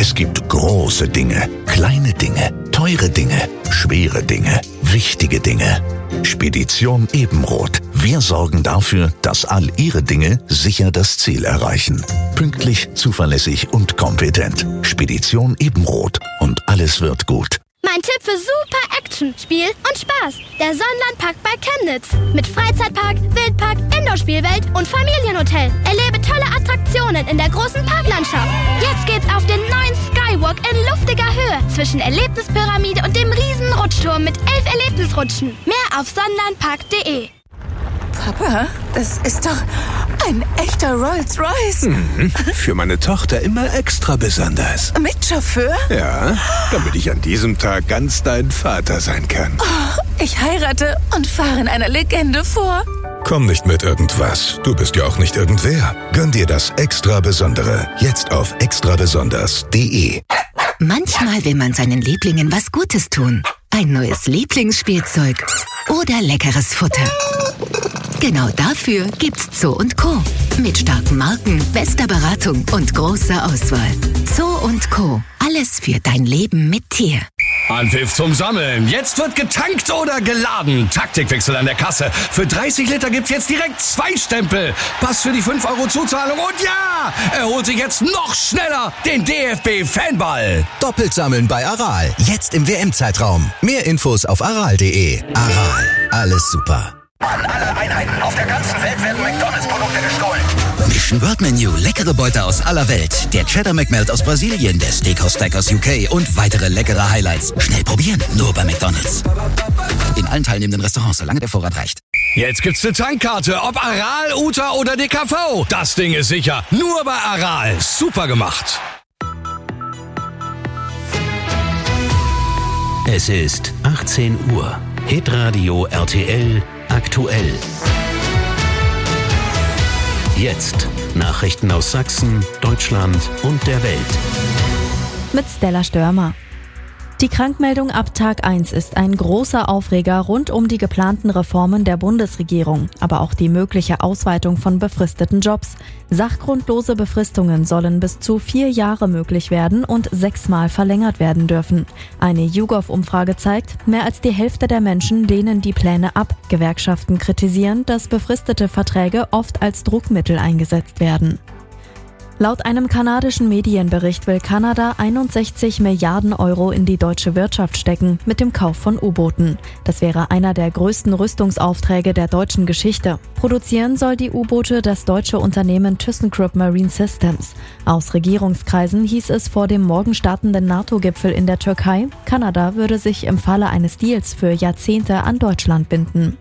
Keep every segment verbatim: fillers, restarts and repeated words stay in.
Es gibt große Dinge, kleine Dinge, teure Dinge, schwere Dinge, wichtige Dinge. Spedition Ebenroth. Wir sorgen dafür, dass all Ihre Dinge sicher das Ziel erreichen. Pünktlich, zuverlässig und kompetent. Spedition Ebenroth. Und alles wird gut. Mein Tipp für super Action, Spiel und Spaß. Der Sonnenlandpark bei Chemnitz. Mit Freizeitpark, Wildpark, Indoor-Spielwelt und Familienhotel. Erlebe tolle Attraktionen in der großen Parklandschaft. Jetzt geht's auf den neuen Skywalk in luftiger Höhe zwischen Erlebnispyramide und dem riesen Rutschturm mit elf Erlebnisrutschen. Mehr auf sonnenlandpark punkt de. Papa, das ist doch ein echter Rolls-Royce. Mhm. Für meine Tochter immer extra besonders. Mit Chauffeur? Ja, damit ich an diesem Tag ganz dein Vater sein kann. Oh, ich heirate und fahre in einer Legende vor. Komm nicht mit irgendwas. Du bist ja auch nicht irgendwer. Gönn dir das extra Besondere. Jetzt auf extra besonders punkt de. Manchmal will man seinen Lieblingen was Gutes tun. Ein neues Lieblingsspielzeug oder leckeres Futter. Genau dafür gibt's Zoo und Co. Mit starken Marken, bester Beratung und großer Auswahl. Zoo und Co. Alles für dein Leben mit Tier. Anpfiff zum Sammeln. Jetzt wird getankt oder geladen. Taktikwechsel an der Kasse. Für dreißig Liter gibt's jetzt direkt zwei Stempel. Pass für die fünf Euro Zuzahlung. Und ja, er holt sich jetzt noch schneller den D F B-Fanball. Doppelt sammeln bei Aral. Jetzt im W M-Zeitraum. Mehr Infos auf aral punkt de. Aral. Alles super. An alle Einheiten auf der ganzen Welt werden McDonalds-Produkte gestohlen. Mission World Menu, leckere Beute aus aller Welt. Der Cheddar McMelt aus Brasilien, der Steakhouse Steak aus U K und weitere leckere Highlights. Schnell probieren, nur bei McDonalds. In allen teilnehmenden Restaurants, solange der Vorrat reicht. Jetzt gibt's eine Tankkarte, ob Aral, U T A oder D K V. Das Ding ist sicher, nur bei Aral. Super gemacht. Es ist achtzehn Uhr. Hitradio R T L aktuell. Jetzt Nachrichten aus Sachsen, Deutschland und der Welt. Mit Stella Störmer. Die Krankmeldung ab Tag eins ist ein großer Aufreger rund um die geplanten Reformen der Bundesregierung, aber auch die mögliche Ausweitung von befristeten Jobs. Sachgrundlose Befristungen sollen bis zu vier Jahre möglich werden und sechsmal verlängert werden dürfen. Eine YouGov-Umfrage zeigt, mehr als die Hälfte der Menschen lehnen die Pläne ab. Gewerkschaften kritisieren, dass befristete Verträge oft als Druckmittel eingesetzt werden. Laut einem kanadischen Medienbericht will Kanada einundsechzig Milliarden Euro in die deutsche Wirtschaft stecken mit dem Kauf von U-Booten. Das wäre einer der größten Rüstungsaufträge der deutschen Geschichte. Produzieren soll die U-Boote das deutsche Unternehmen ThyssenKrupp Marine Systems. Aus Regierungskreisen hieß es vor dem morgen startenden NATO-Gipfel in der Türkei, Kanada würde sich im Falle eines Deals für Jahrzehnte an Deutschland binden.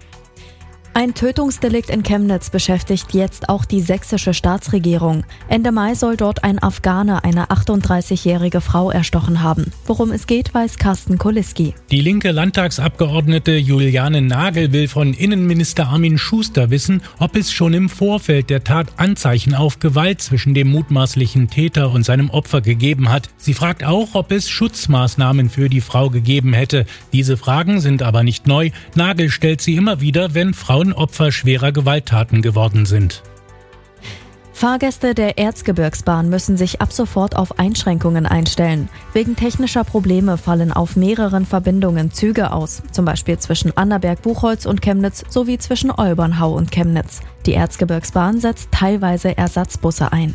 Ein Tötungsdelikt in Chemnitz beschäftigt jetzt auch die sächsische Staatsregierung. Ende Mai soll dort ein Afghane eine achtunddreißigjährige Frau erstochen haben. Worum es geht, weiß Carsten Koliski. Die linke Landtagsabgeordnete Juliane Nagel will von Innenminister Armin Schuster wissen, ob es schon im Vorfeld der Tat Anzeichen auf Gewalt zwischen dem mutmaßlichen Täter und seinem Opfer gegeben hat. Sie fragt auch, ob es Schutzmaßnahmen für die Frau gegeben hätte. Diese Fragen sind aber nicht neu. Nagel stellt sie immer wieder, wenn Frauen Opfer schwerer Gewalttaten geworden sind. Fahrgäste der Erzgebirgsbahn müssen sich ab sofort auf Einschränkungen einstellen. Wegen technischer Probleme fallen auf mehreren Verbindungen Züge aus, zum Beispiel zwischen Annaberg-Buchholz und Chemnitz sowie zwischen Olbernhau und Chemnitz. Die Erzgebirgsbahn setzt teilweise Ersatzbusse ein.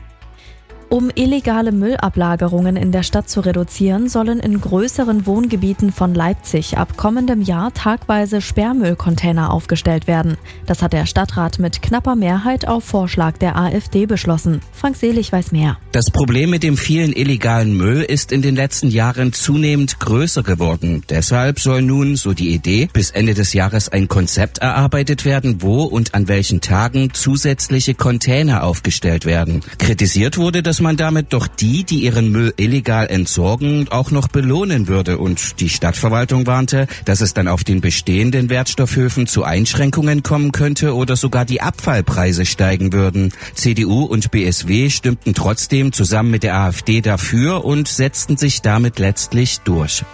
Um illegale Müllablagerungen in der Stadt zu reduzieren, sollen in größeren Wohngebieten von Leipzig ab kommendem Jahr tagweise Sperrmüllcontainer aufgestellt werden. Das hat der Stadtrat mit knapper Mehrheit auf Vorschlag der AfD beschlossen. Frank Selig weiß mehr. Das Problem mit dem vielen illegalen Müll ist in den letzten Jahren zunehmend größer geworden. Deshalb soll nun, so die Idee, bis Ende des Jahres ein Konzept erarbeitet werden, wo und an welchen Tagen zusätzliche Container aufgestellt werden. Kritisiert wurde, dass man damit doch die, die ihren Müll illegal entsorgen, auch noch belohnen würde. Und die Stadtverwaltung warnte, dass es dann auf den bestehenden Wertstoffhöfen zu Einschränkungen kommen könnte oder sogar die Abfallpreise steigen würden. C D U und B S W stimmten trotzdem zusammen mit der AfD dafür und setzten sich damit letztlich durch.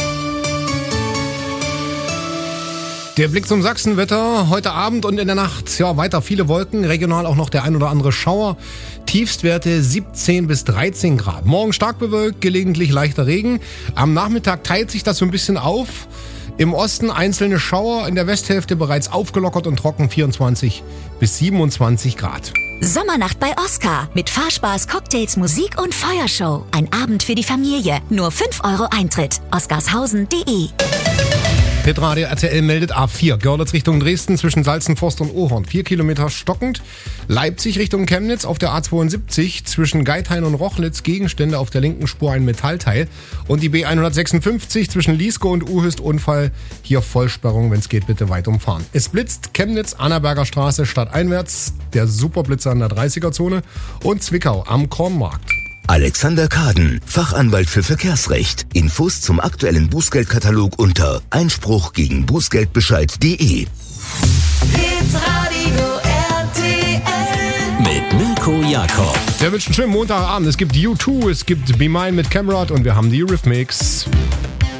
Der Blick zum Sachsenwetter heute Abend und in der Nacht. Ja, weiter viele Wolken, regional auch noch der ein oder andere Schauer. Tiefstwerte siebzehn bis dreizehn Grad. Morgen stark bewölkt, gelegentlich leichter Regen. Am Nachmittag teilt sich das so ein bisschen auf. Im Osten einzelne Schauer, in der Westhälfte bereits aufgelockert und trocken vierundzwanzig bis siebenundzwanzig Grad. Sommernacht bei Oscar mit Fahrspaß, Cocktails, Musik und Feuershow. Ein Abend für die Familie. Nur fünf Euro Eintritt. oscarshausen punkt de. Hitradio R T L meldet A vier. Görlitz Richtung Dresden zwischen Salzenforst und Ohorn. Vier Kilometer stockend. Leipzig Richtung Chemnitz auf der A zweiundsiebzig zwischen Geithain und Rochlitz. Gegenstände auf der linken Spur, ein Metallteil. Und die B hundertsechsundfünfzig zwischen Liesko und Uhüst Unfall. Hier Vollsperrung, wenn es geht, bitte weit umfahren. Es blitzt Chemnitz, Annaberger Straße stadteinwärts. Der Superblitzer in der dreißiger-Zone. Und Zwickau am Kornmarkt. Alexander Kaden, Fachanwalt für Verkehrsrecht. Infos zum aktuellen Bußgeldkatalog unter Einspruch gegen Bußgeldbescheid punkt de. Hitradio R T L mit Mirko Jakob. Wir wünschen einen schönen Montagabend. Es gibt U zwei, es gibt Be Mine mit Camrad und wir haben die Eurythmics.